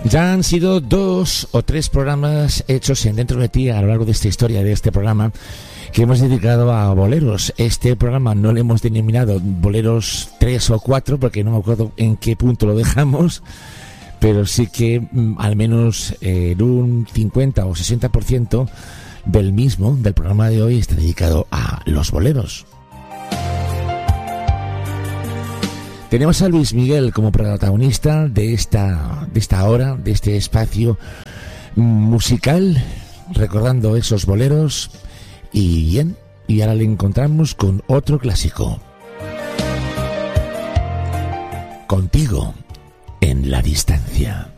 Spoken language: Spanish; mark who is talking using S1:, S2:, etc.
S1: Ya han sido 2 o 3 programas hechos en Dentro de Ti a lo largo de esta historia, de este programa, que hemos dedicado a boleros. Este programa no le hemos denominado boleros 3 o 4, porque no me acuerdo en qué punto lo dejamos, pero sí que al menos un 50 o 60% del programa de hoy está dedicado a los boleros. Tenemos a Luis Miguel como protagonista de esta hora, de este espacio musical, recordando esos boleros. Y bien, y ahora le encontramos con otro clásico. Contigo en la distancia.